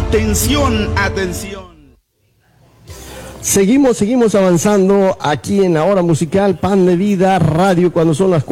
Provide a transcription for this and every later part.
Atención, atención. Seguimos avanzando aquí en la hora musical Pan de Vida Radio cuando son las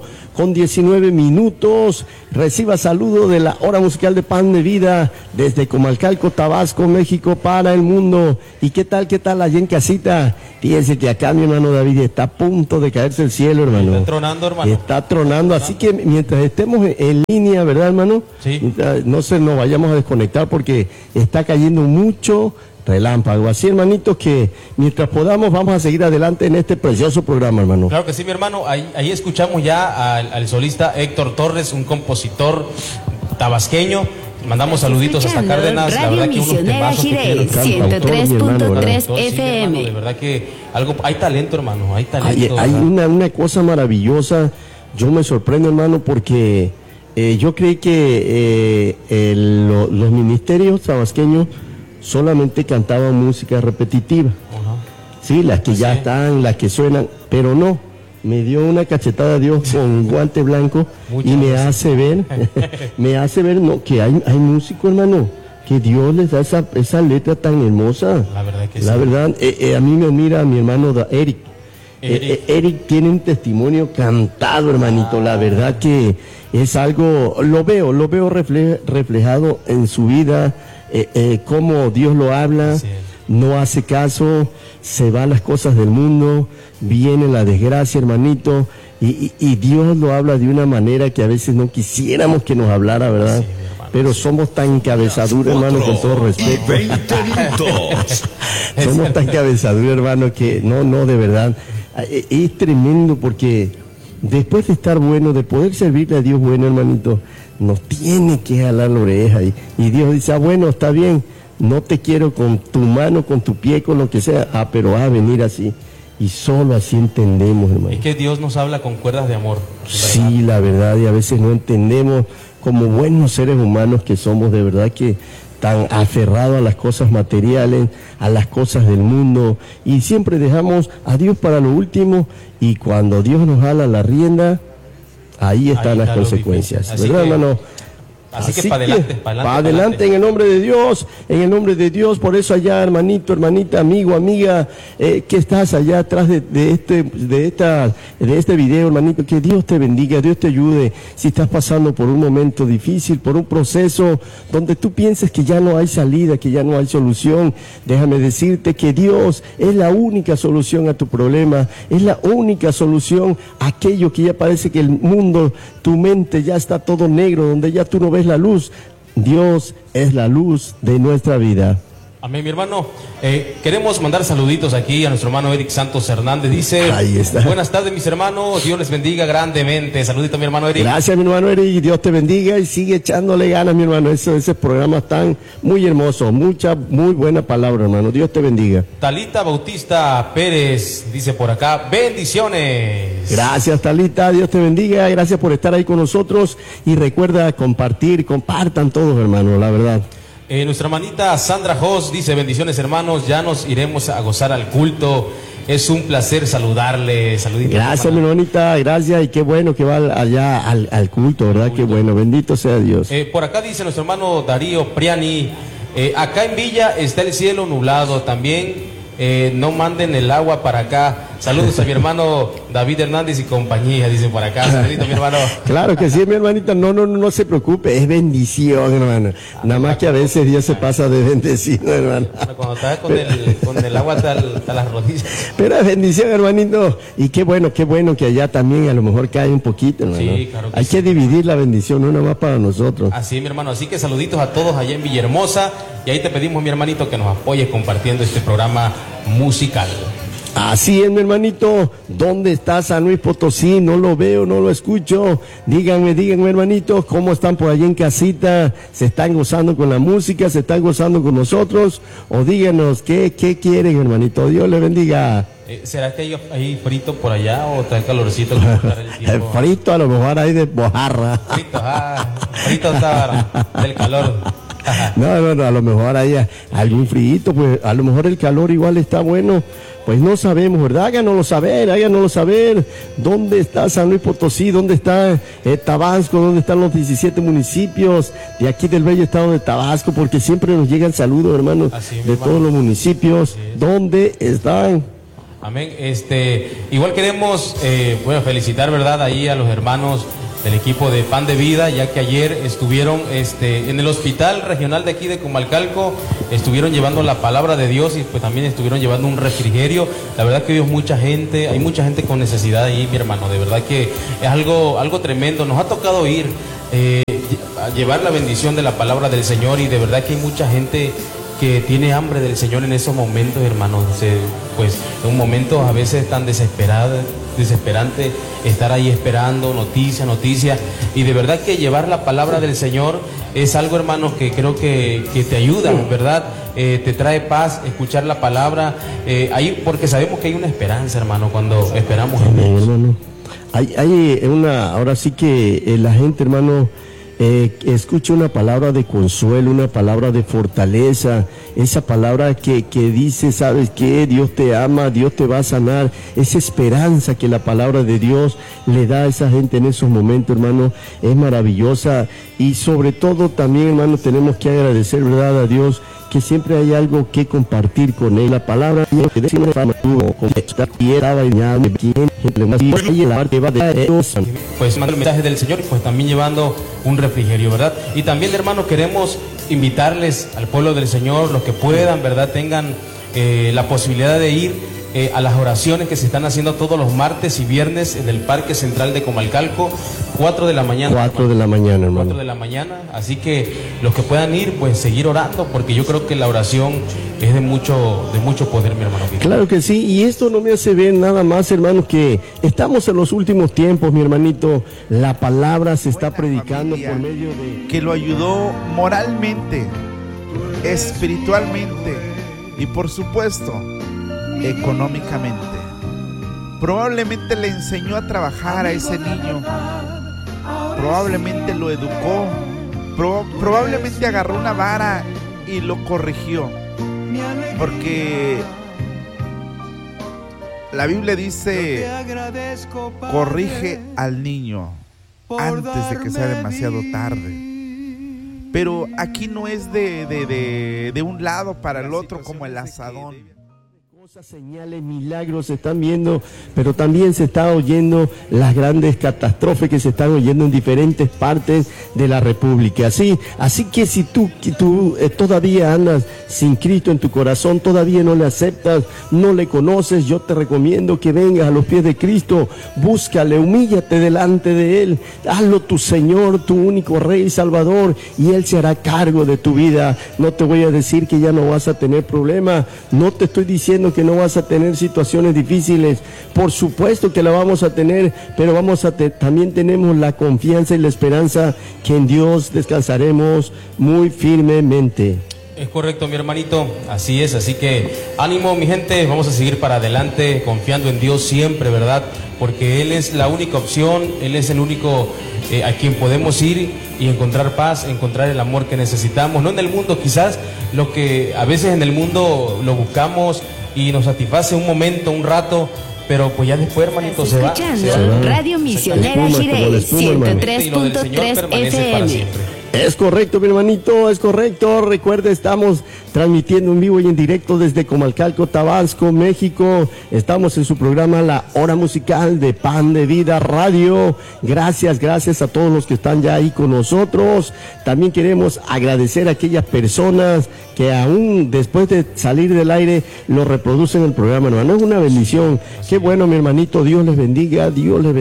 4:19. Reciba saludo de la hora musical de Pan de Vida desde Comalcalco, Tabasco, México para el mundo. ¿Y qué tal allá en casita? Fíjense que acá mi hermano David está a punto de caerse el cielo, hermano. Está tronando, hermano. Está tronando, así que mientras estemos en línea, ¿verdad, hermano? Sí. No nos vayamos a desconectar porque está cayendo mucho relámpago. Así, hermanitos, que mientras podamos vamos a seguir adelante en este precioso programa, hermano. Claro que sí, mi hermano. Ahí escuchamos ya al solista Héctor Torres, un compositor tabasqueño. Mandamos saluditos hasta Cárdenas. Radio la verdad que unos temazos que tiene 103.3 FM. Sí, de verdad que hay talento, hermano. Hay talento. Hay una cosa maravillosa. Yo me sorprendo, hermano, porque yo creí que los ministerios tabasqueños solamente cantaban música repetitiva. Sí, las que ya están, las que suenan, pero no. Me dio una cachetada Dios con guante blanco y me hace ver que hay músicos, hermano, que Dios les da esa letra tan hermosa. La verdad que sí. La verdad, a mí me admira mi hermano Eric. Eric tiene un testimonio cantado, hermanito. La verdad que es algo, lo veo reflejado en su vida, cómo Dios lo habla, no hace caso, se van las cosas del mundo, viene la desgracia, hermanito, y Dios lo habla de una manera que a veces no quisiéramos que nos hablara, ¿verdad? Sí, hermano, pero somos tan cabezaduros, hermano, con todo respeto. 20 minutos. Somos tan cabezaduros, hermano, que no, de verdad. Es tremendo porque después de estar bueno, de poder servirle a Dios bueno, hermanito, nos tiene que jalar la oreja. Y Dios dice, bueno, está bien, no te quiero con tu mano, con tu pie, con lo que sea, pero vas a venir así. Y solo así entendemos, hermano. Es que Dios nos habla con cuerdas de amor. Sí, la verdad, y a veces no entendemos como buenos seres humanos que somos, de verdad que tan aferrados a las cosas materiales, a las cosas del mundo, y siempre dejamos a Dios para lo último, y cuando Dios nos jala la rienda, ahí están las consecuencias, ¿verdad, hermano? Así que para adelante, para adelante en el nombre de Dios, por eso allá, hermanito, hermanita, amigo, amiga, que estás allá atrás de este video, hermanito, que Dios te bendiga, Dios te ayude, si estás pasando por un momento difícil, por un proceso donde tú pienses que ya no hay salida, que ya no hay solución, déjame decirte que Dios es la única solución a tu problema, es la única solución a aquello que ya parece que el mundo, tu mente ya está todo negro, donde ya tú no ves la luz. Dios es la luz de nuestra vida. Amén, mi hermano. Queremos mandar saluditos aquí a nuestro hermano Eric Santos Hernández. Dice, ahí está. Buenas tardes, mis hermanos, Dios les bendiga grandemente. Saludito a mi hermano Eric. Gracias, mi hermano Eric, Dios te bendiga y sigue echándole ganas, mi hermano. Ese programa están muy hermoso, muy buena palabra, hermano. Dios te bendiga. Talita Bautista Pérez dice por acá, bendiciones. Gracias, Talita, Dios te bendiga, gracias por estar ahí con nosotros y recuerda compartan todos, hermano, la verdad. Nuestra hermanita Sandra Jos dice, bendiciones, hermanos, ya nos iremos a gozar al culto. Es un placer saludarle. Saluditos. Gracias, mi hermanita, gracias, y qué bueno que va allá al culto, ¿verdad? Qué bueno, bendito sea Dios. Por acá dice nuestro hermano Darío Priani, acá en Villa está el cielo nublado también. No manden el agua para acá. Saludos a mi hermano David Hernández y compañía, dicen por acá. Saludito, mi hermano. Claro que sí, mi hermanita. No se preocupe, es bendición, hermano. Nada más que a veces Dios se pasa de bendecido, hermano. Cuando estás con el agua hasta las rodillas. Pero es bendición, hermanito. Y qué bueno que allá también a lo mejor cae un poquito, hermano. Sí, claro que hay que dividir la bendición, no nada más para nosotros. Así, mi hermano. Así que saluditos a todos allá en Villahermosa. Y ahí te pedimos, mi hermanito, que nos apoyes compartiendo este programa musical. Así es, mi hermanito. ¿Dónde está San Luis Potosí? No lo veo, no lo escucho. Díganme, hermanitos, ¿cómo están por allá en casita? ¿Se están gozando con la música? ¿Se están gozando con nosotros? O díganos, ¿qué quieren, hermanito? Dios les bendiga. ¿Será que hay frito por allá o está calorcito? El frito a lo mejor hay de mojarra. Frito está del calor. No, a lo mejor haya algún frío, pues a lo mejor el calor igual está bueno, pues no sabemos, ¿verdad? Háganoslo saber, ¿dónde está San Luis Potosí? ¿Dónde está Tabasco? ¿Dónde están los 17 municipios de aquí del bello estado de Tabasco? Porque siempre nos llegan saludos, hermanos, de todos los municipios. ¿Dónde están? Amén. Igual queremos, felicitar, ¿verdad? Ahí a los hermanos del equipo de Pan de Vida, ya que ayer estuvieron en el hospital regional de aquí de Comalcalco, estuvieron llevando la palabra de Dios y pues también estuvieron llevando un refrigerio. La verdad que hay mucha gente con necesidad ahí, mi hermano, de verdad que es algo tremendo. Nos ha tocado ir a llevar la bendición de la palabra del Señor y de verdad que hay mucha gente que tiene hambre del Señor en esos momentos, hermanos. Pues en un momento a veces tan desesperante estar ahí esperando noticia, y de verdad que llevar la palabra del Señor es algo, hermanos, que creo que te ayuda, ¿verdad? Te trae paz escuchar la palabra, ahí, porque sabemos que hay una esperanza, hermano, cuando esperamos en Dios. Hermano, ahora sí que la gente, hermano, escucha una palabra de consuelo, una palabra de fortaleza, esa palabra que dice, ¿sabes qué? Dios te ama, Dios te va a sanar, esa esperanza que la palabra de Dios le da a esa gente en esos momentos, hermano, es maravillosa. Y sobre todo también, hermano, tenemos que agradecer, ¿verdad?, a Dios, que siempre hay algo que compartir con él. La palabra que decimos pues manda el mensaje del Señor y pues también llevando un refrigerio, ¿verdad? Y también, hermano, queremos invitarles al pueblo del Señor, los que puedan, ¿verdad?, tengan la posibilidad de ir a las oraciones que se están haciendo todos los martes y viernes en el Parque Central de Comalcalco, 4 de la mañana. 4 de la mañana, hermano. 4 de la mañana, así que los que puedan ir, pues seguir orando, porque yo creo que la oración es de mucho poder, mi hermano. Claro que sí, y esto no me hace ver nada más, hermano, que estamos en los últimos tiempos, mi hermanito. La palabra se está predicando por medio de... que lo ayudó moralmente, espiritualmente y por supuesto económicamente. Probablemente le enseñó a trabajar a ese niño, probablemente lo educó, probablemente agarró una vara y lo corrigió, porque la Biblia dice: corrige al niño antes de que sea demasiado tarde. Pero aquí no es de un lado para el otro como el asadón. Señales, milagros se están viendo, pero también se está oyendo las grandes catástrofes que se están oyendo en diferentes partes de la República. Así que si tú todavía andas sin Cristo en tu corazón, todavía no le aceptas, no le conoces, yo te recomiendo que vengas a los pies de Cristo, búscale, humíllate delante de Él, hazlo tu Señor, tu único Rey y Salvador, y Él se hará cargo de tu vida. No te voy a decir que ya no vas a tener problemas, no te estoy diciendo que no vas a tener situaciones difíciles, por supuesto que la vamos a tener, pero también tenemos la confianza y la esperanza que en Dios descansaremos muy firmemente. Es correcto, mi hermanito, así es, así que ánimo, mi gente, vamos a seguir para adelante confiando en Dios siempre, ¿verdad? Porque Él es la única opción, Él es el único a quien podemos ir y encontrar paz, encontrar el amor que necesitamos, no en el mundo, quizás lo que a veces en el mundo lo buscamos y nos satisface un momento, un rato, pero pues ya después, hermanito, se va. Radio Misionera Jirey, 103.3 FM. Es correcto, mi hermanito, es correcto. Recuerde, estamos transmitiendo en vivo y en directo desde Comalcalco, Tabasco, México. Estamos en su programa La Hora Musical de Pan de Vida Radio. Gracias a todos los que están ya ahí con nosotros. También queremos agradecer a aquellas personas que aún después de salir del aire lo reproducen el programa, hermano. Es una bendición. Qué bueno, mi hermanito. Dios les bendiga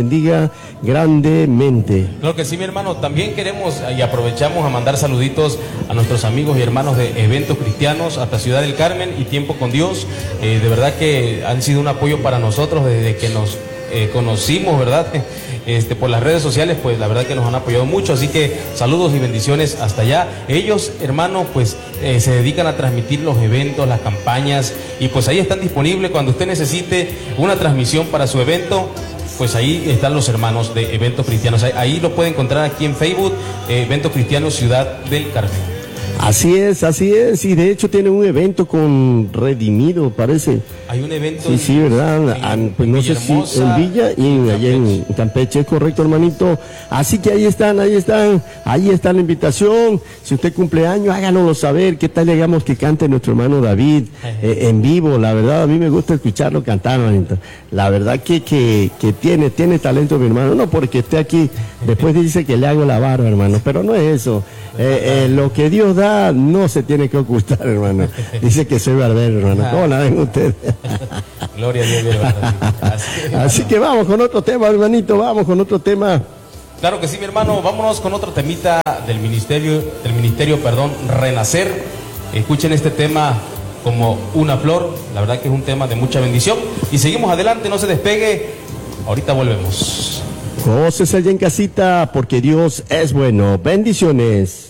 grandemente. Claro que sí, mi hermano. También queremos y aprovechamos a mandar saluditos a nuestros amigos y hermanos de Eventos Cristianos hasta Ciudad del Carmen y Tiempo con Dios. De verdad que han sido un apoyo para nosotros desde que nos conocimos, ¿verdad? Por las redes sociales, pues la verdad que nos han apoyado mucho, así que saludos y bendiciones hasta allá. Ellos, hermanos, pues se dedican a transmitir los eventos, las campañas, y pues ahí están disponibles cuando usted necesite una transmisión para su evento. Pues ahí están los hermanos de Eventos Cristianos. Ahí lo puede encontrar aquí en Facebook, Eventos Cristianos Ciudad del Carmen. Así es, y de hecho tiene un evento con Redimido, parece. Hay un evento. Sí, ¿verdad? Pues no sé si en Villa y allá en Campeche, es correcto, hermanito. Así que ahí está la invitación. Si usted cumple años, háganoslo saber. ¿Qué tal llegamos que cante nuestro hermano David en vivo? La verdad, a mí me gusta escucharlo cantar, hermanito. La verdad que tiene talento mi hermano. No porque esté aquí, después dice que le hago la barba, hermano, pero no es eso. Lo que Dios da no se tiene que ocultar, hermano. Dice que soy barbero, hermano. ¿Cómo la ven ustedes? Gloria a Dios, hermano. Así que vamos con otro tema, hermanito, vamos con otro tema. Claro que sí, mi hermano. Vámonos con otro temita del ministerio, Renacer. Escuchen este tema como una flor. La verdad que es un tema de mucha bendición. Y seguimos adelante, no se despegue. Ahorita volvemos. Gócese allá en casita porque Dios es bueno. Bendiciones.